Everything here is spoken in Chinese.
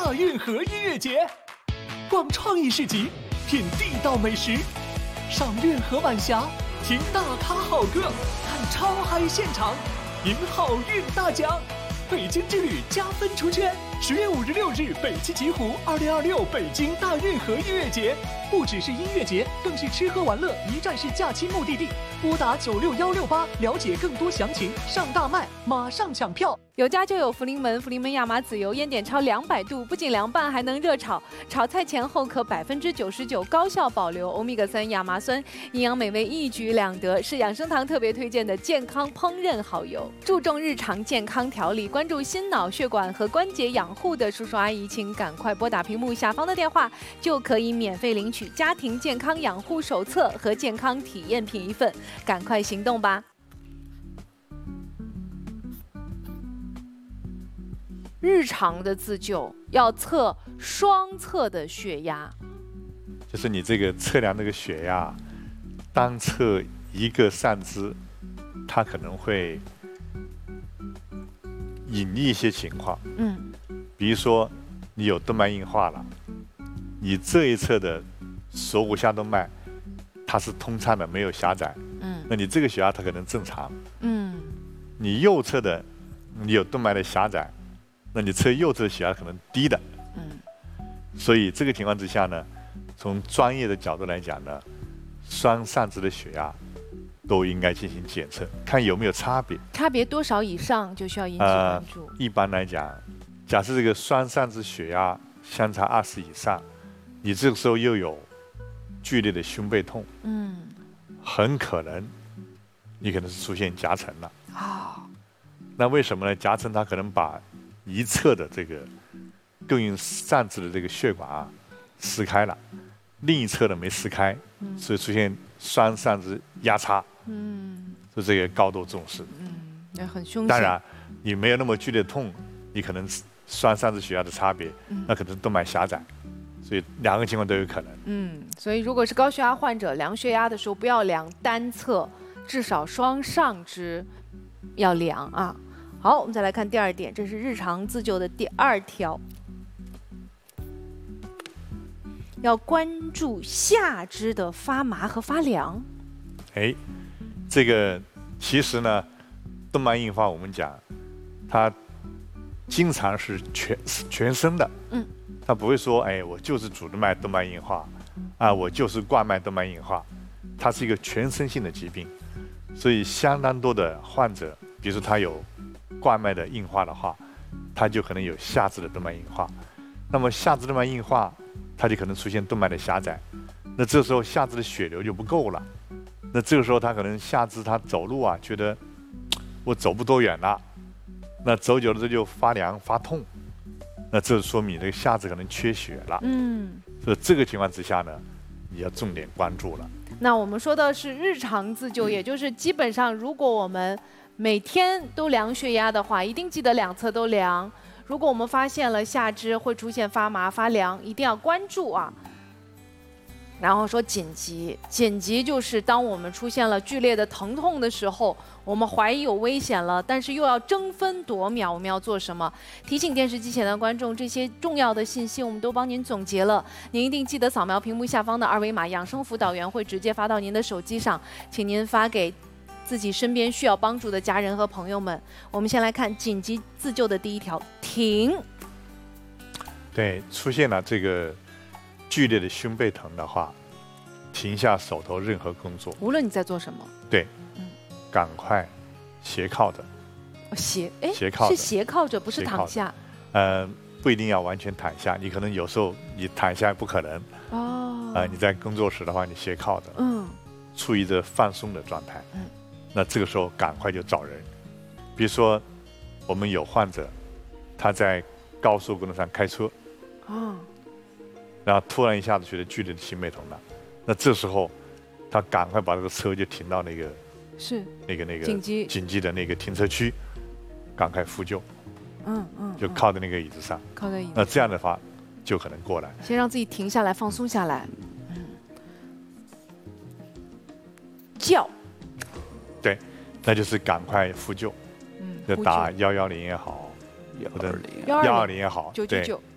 大运河音乐节，逛创意市集，品地道美食，上运河晚霞，听大咖好歌，看超嗨现场，赢好运大奖。北京之旅加分出圈，10月5日、6日北汽极狐2026北京大运河音乐节，不只是音乐节，更是吃喝玩乐一站式假期目的地。拨打96168了解更多详情，上大麦马上抢票。 有家就有福临门，福临门亚麻籽油烟点超200度，不仅凉拌，还能热炒。炒菜前后可99%高效保留欧米伽3亚麻酸，营养美味一举两得，是养生堂特别推荐的健康烹饪好油。注重日常健康调理，关注心脑血管和关节养护的叔叔阿姨，请赶快拨打屏幕下方的电话，就可以免费领取家庭健康养护手册和健康体验品1份，赶快行动吧！日常的自救要测双侧的血压， 就是你这个测量这个血压，单测一个上肢，它可能会隐匿一些情况。比如说你有动脉硬化了，你这一侧的锁骨下动脉它是通畅的，没有狭窄。那你这个血压它可能正常。你右侧的你有动脉的狭窄，那你测右侧的血压可能低的。所以这个情况之下呢，从专业的角度来讲呢，双上肢的血压都应该进行检测，看有没有差别。 差别多少以上就需要引起关注？ 一般来讲，假设这个双上肢血压相差20以上，你这个时候又有剧烈的胸背痛，很可能你可能是出现夹层了。那为什么呢？夹层它可能把一侧的这个供应上肢的这个血管撕开了，另一侧的没撕开，所以出现双上肢压差。所以这个高度重视。 也很凶险。 当然，你没有那么剧烈痛，你可能双上肢血压的差别，那可能动脉狭窄，所以2个情况都有可能。 所以如果是高血压患者，量血压的时候不要量单侧，至少双上肢要量啊。好，我们再来看第2点，这是日常自救的第2条，要关注下肢的发麻和发凉。 这个其实呢，动脉硬化我们讲，它经常是全身的。它不会说，我就是主动脉动脉硬化，我就是冠脉动脉硬化，它是一个全身性的疾病，所以相当多的患者，比如说他有冠脉的硬化的话，他就可能有下肢的动脉硬化。那么下肢动脉硬化，它就可能出现动脉的狭窄，那这时候下肢的血流就不够了。那这个时候他可能下肢他走路觉得我走不多远了，那走久了这就发凉发痛，那这说明这个下肢可能缺血了。所以这个情况之下呢，你要重点关注了。 那我们说的是日常自救，也就是基本上如果我们每天都量血压的话，一定记得2侧都量。如果我们发现了下肢会出现发麻发凉，一定要关注啊。然后说紧急，紧急就是当我们出现了剧烈的疼痛的时候，我们怀疑有危险了，但是又要争分夺秒，我们要做什么？提醒电视机前的观众，这些重要的信息我们都帮您总结了，您一定记得扫描屏幕下方的2维码，养生辅导员会直接发到您的手机上，请您发给自己身边需要帮助的家人和朋友们。我们先来看紧急自救的第1条，停。 对，出现了这个剧烈的胸背疼的话，停下手头任何工作， 无论你在做什么。 对，赶快斜靠着。 斜靠着， 是斜靠着，不是躺下。 不一定要完全躺下，你可能有时候你躺下不可能。你在工作时的话，你斜靠着，处于着放松的状态。那这个时候赶快就找人。比如说，我们有患者，他在高速公路上开车，然后突然一下子觉得剧烈的心背疼了，那这时候他赶快把这个车就停到那个紧急的那个停车区，赶快呼救。就靠在那个椅子上， 靠在椅子上。 那这样的话就可能过来。 先让自己停下来，放松下来。叫。 对，那就是赶快呼救。就打110也好，或者120也好， 999。